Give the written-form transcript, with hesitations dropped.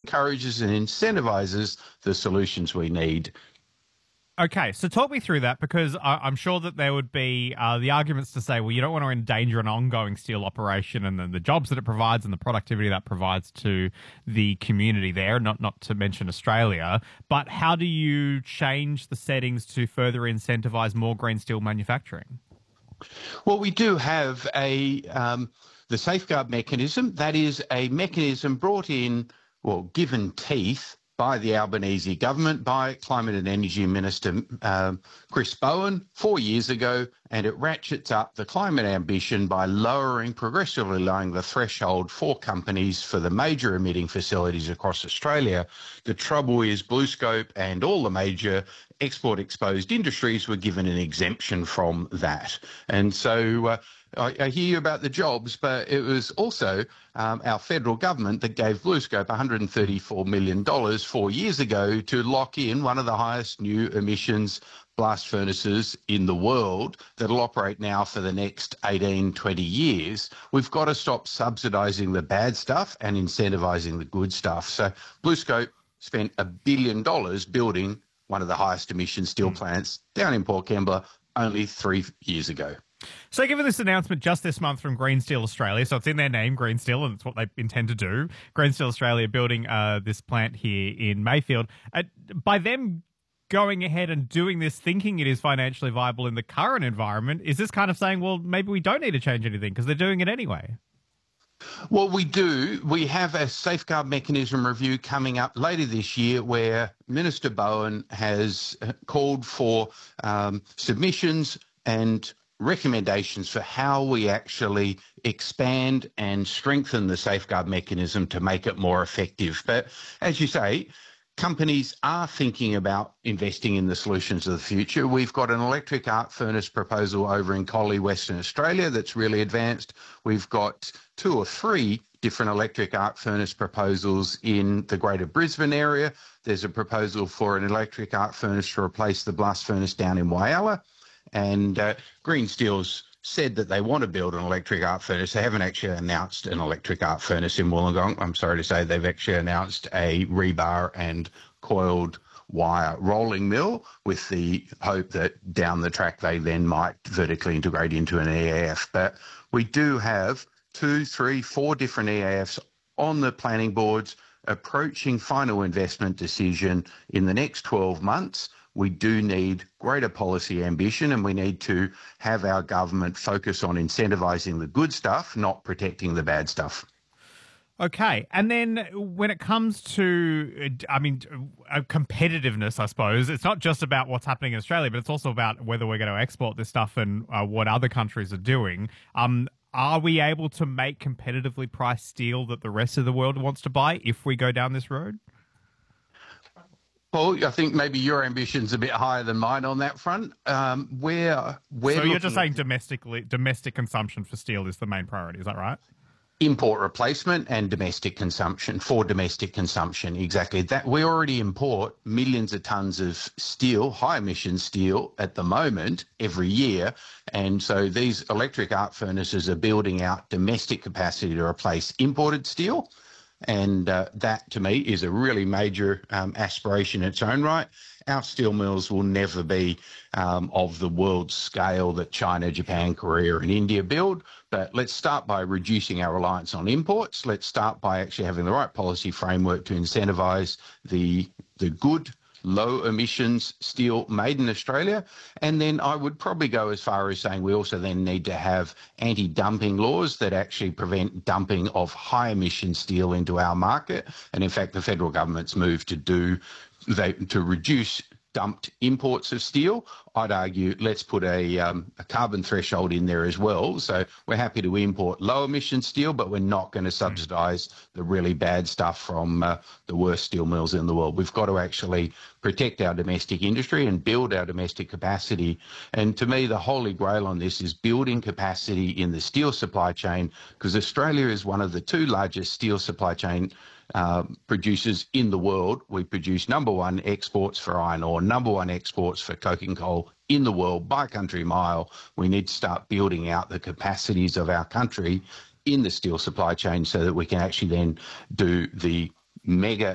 encourages and incentivizes the solutions we need. Okay, so talk me through that, because I'm sure that there would be the arguments to say, well, you don't want to endanger an ongoing steel operation and then the jobs that it provides and the productivity that provides to the community there, not to mention Australia. But how do you change the settings to further incentivize more green steel manufacturing? Well, we do have the safeguard mechanism. That is a mechanism brought in, well, given teeth by the Albanese government, by Climate and Energy Minister Chris Bowen 4 years ago, and it ratchets up the climate ambition by progressively lowering the threshold for companies for the major emitting facilities across Australia. The trouble is BlueScope and all the major export-exposed industries were given an exemption from that. And so I hear about the jobs, but it was also our federal government that gave BlueScope $134 million 4 years ago to lock in one of the highest new emissions blast furnaces in the world that'll operate now for the next 18, 20 years. We've got to stop subsidising the bad stuff and incentivising the good stuff. So BlueScope spent $1 billion building one of the highest emission steel plants down in Port Kembla only 3 years ago. So given this announcement just this month from Green Steel Australia, so it's in their name, Green Steel, and it's what they intend to do, Green Steel Australia building this plant here in Mayfield, by them going ahead and doing this, thinking it is financially viable in the current environment, is this kind of saying, well, maybe we don't need to change anything because they're doing it anyway? Well, we do. We have a safeguard mechanism review coming up later this year where Minister Bowen has called for submissions and recommendations for how we actually expand and strengthen the safeguard mechanism to make it more effective. But as you say, companies are thinking about investing in the solutions of the future. We've got an electric arc furnace proposal over in Collie, Western Australia that's really advanced. We've got 2 or 3 different electric arc furnace proposals in the Greater Brisbane area. There's a proposal for an electric arc furnace to replace the blast furnace down in Whyalla. And Green Steel's said that they want to build an electric arc furnace. They haven't actually announced an electric arc furnace in Wollongong. I'm sorry to say they've actually announced a rebar and coiled wire rolling mill with the hope that down the track they then might vertically integrate into an EAF. But we do have 2, 3, 4 different EAFs on the planning boards approaching final investment decision in the next 12 months. We do need greater policy ambition, and we need to have our government focus on incentivising the good stuff, not protecting the bad stuff. Okay. And then when it comes to, competitiveness, I suppose, it's not just about what's happening in Australia, but it's also about whether we're going to export this stuff and what other countries are doing. Are we able to make competitively priced steel that the rest of the world wants to buy if we go down this road? Paul, I think maybe your ambition's a bit higher than mine on that front. So you're just saying domestic consumption for steel is the main priority, is that right? Import replacement and domestic consumption for domestic consumption, exactly. That we already import millions of tons of steel, high emission steel at the moment every year. And so these electric arc furnaces are building out domestic capacity to replace imported steel. And that, to me, is a really major aspiration in its own right. Our steel mills will never be of the world scale that China, Japan, Korea and India build. But let's start by reducing our reliance on imports. Let's start by actually having the right policy framework to incentivise the good low emissions steel made in Australia. And then I would probably go as far as saying we also then need to have anti-dumping laws that actually prevent dumping of high emission steel into our market. And in fact, the federal government's moved to reduce dumped imports of steel. I'd argue let's put a carbon threshold in there as well. So we're happy to import low emission steel, but we're not going to subsidise the really bad stuff from the worst steel mills in the world. We've got to actually protect our domestic industry and build our domestic capacity. And to me, the holy grail on this is building capacity in the steel supply chain, because Australia is one of the 2 largest steel supply chain producers in the world. We produce #1 exports for iron ore, #1 exports for coking coal in the world by country mile. We need to start building out the capacities of our country in the steel supply chain so that we can actually then do the mega